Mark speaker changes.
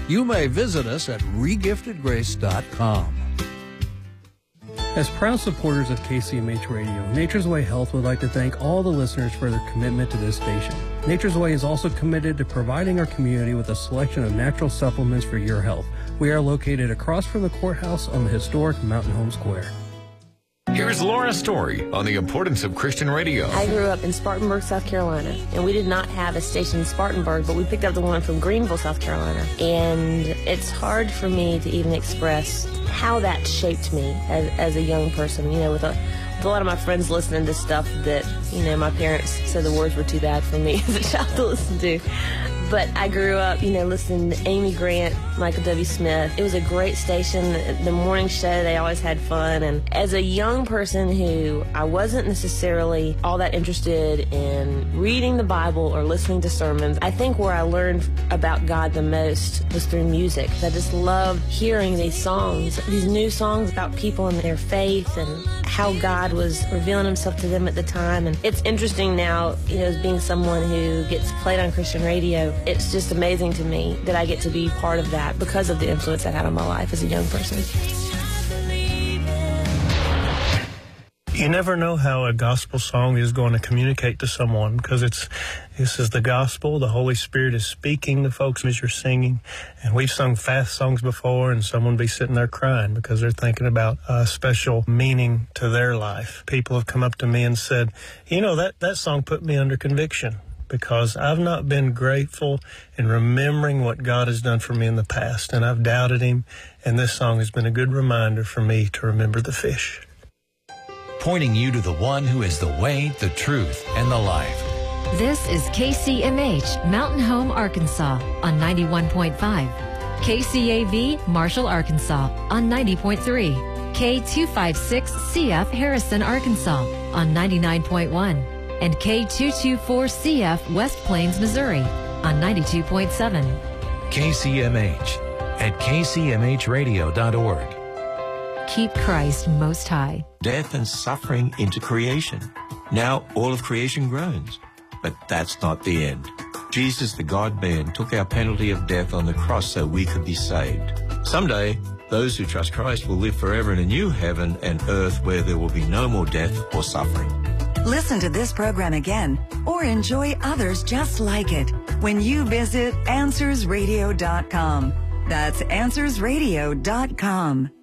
Speaker 1: you may visit us at regiftedgrace.com.
Speaker 2: As proud supporters of KCMH Radio, Nature's Way Health would like to thank all the listeners for their commitment to this station. Nature's Way is also committed to providing our community with a selection of natural supplements for your health. We are located across from the courthouse on the historic Mountain Home Square.
Speaker 3: Here's Laura Story on the importance of Christian radio.
Speaker 4: I grew up in Spartanburg, South Carolina, and we did not have a station in Spartanburg, but we picked up the one from Greenville, South Carolina. And it's hard for me to even express how that shaped me as a young person, you know, with a lot of my friends listening to stuff that, you know, my parents said the words were too bad for me as a child to listen to. But I grew up, you know, listening to Amy Grant, Michael W. Smith. It was a great station. The morning show, they always had fun. And as a young person who I wasn't necessarily all that interested in reading the Bible or listening to sermons, I think where I learned about God the most was through music. I just loved hearing these songs, these new songs about people and their faith and how God was revealing himself to them at the time. And it's interesting now, you know, as being someone who gets played on Christian radio, it's just amazing to me that I get to be part of that because of the influence that had on my life as a young person.
Speaker 5: You never know how a gospel song is going to communicate to someone, because this is the gospel. The Holy Spirit is speaking to folks as you're singing. And we've sung fast songs before, and someone be sitting there crying because they're thinking about a special meaning to their life. People have come up to me and said, you know, that song put me under conviction, because I've not been grateful in remembering what God has done for me in the past, and I've doubted him, and this song has been a good reminder for me to remember the fish.
Speaker 6: Pointing you to the one who is the way, the truth, and the life.
Speaker 7: This is KCMH, Mountain Home, Arkansas on 91.5. KCAV, Marshall, Arkansas on 90.3. K256CF, Harrison, Arkansas on 99.1. And K224CF, West Plains, Missouri on 92.7.
Speaker 6: KCMH at kcmhradio.org.
Speaker 7: Keep Christ most high.
Speaker 8: Death and suffering into creation. Now all of creation groans. But that's not the end. Jesus, the God-man, took our penalty of death on the cross so we could be saved. Someday, those who trust Christ will live forever in a new heaven and earth where there will be no more death or suffering.
Speaker 9: Listen to this program again or enjoy others just like it when you visit AnswersRadio.com. That's AnswersRadio.com.